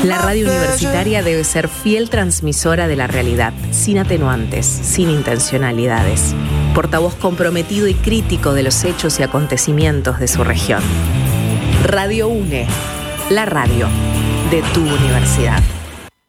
La radio universitaria debe ser fiel transmisora de la realidad, sin atenuantes, sin intencionalidades. Portavoz comprometido y crítico de los hechos y acontecimientos de su región. Radio UNE, la radio de tu universidad.